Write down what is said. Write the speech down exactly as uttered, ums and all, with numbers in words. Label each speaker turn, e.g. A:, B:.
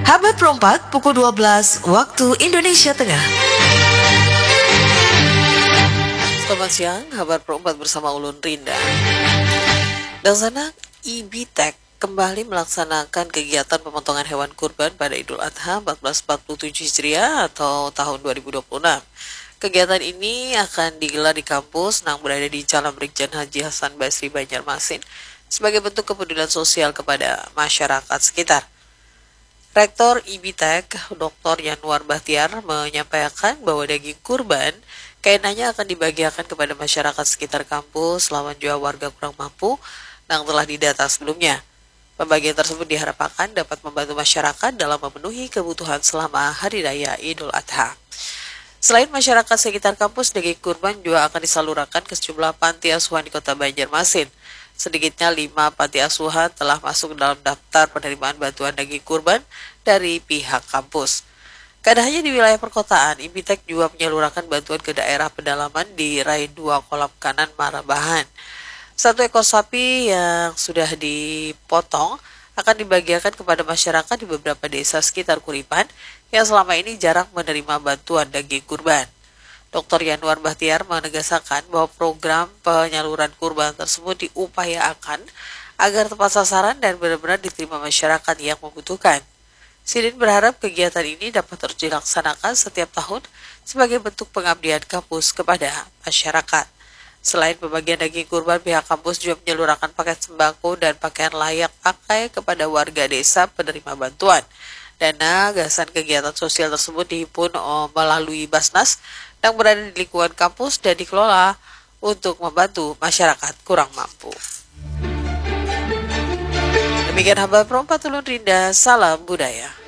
A: Habat Perempat pukul dua belas waktu Indonesia Tengah.
B: Selamat siang, kabar Perempat bersama Ulun Rinda. Dalsanak Ibitek kembali melaksanakan kegiatan pemotongan hewan kurban pada Idul Adha seribu empat ratus empat puluh tujuh Hijriah atau tahun dua ribu dua puluh enam. Kegiatan ini akan digelar di kampus yang berada di Jalan Brigjen Haji Hasan Basri, Banjarmasin sebagai bentuk kepedulian sosial kepada masyarakat sekitar. Rektor Ibitek, doktor Yanwar Bahtiar, menyampaikan bahwa daging kurban kainannya akan dibagikan kepada masyarakat sekitar kampus lawan juga warga kurang mampu yang telah didata sebelumnya. Pembagian tersebut diharapkan dapat membantu masyarakat dalam memenuhi kebutuhan selama Hari Raya Idul Adha. Selain masyarakat sekitar kampus, daging kurban juga akan disalurkan ke sejumlah panti asuhan di kota Banjarmasin. Sedikitnya lima panti asuhan telah masuk dalam daftar penerimaan bantuan daging kurban dari pihak kampus. Tidak hanya di wilayah perkotaan, Ibitek juga menyalurkan bantuan ke daerah pedalaman di Rai dua Kolam Kanan Marabahan. Satu ekor sapi yang sudah dipotong akan dibagikan kepada masyarakat di beberapa desa sekitar Kuripan yang selama ini jarang menerima bantuan daging kurban. doktor Yanwar Bahtiar menegaskan bahwa program penyaluran kurban tersebut diupayakan agar tepat sasaran dan benar-benar diterima masyarakat yang membutuhkan. Sidin berharap kegiatan ini dapat terus dilaksanakan setiap tahun sebagai bentuk pengabdian kampus kepada masyarakat. Selain pembagian daging kurban, pihak kampus juga menyalurkan paket sembako dan pakaian layak pakai kepada warga desa penerima bantuan. Dana gasan kegiatan sosial tersebut dihimpun melalui Basnas yang berada di lingkungan kampus dan dikelola untuk membantu masyarakat kurang mampu. Demikian Habar Perempat Ulun Rinda, salam budaya.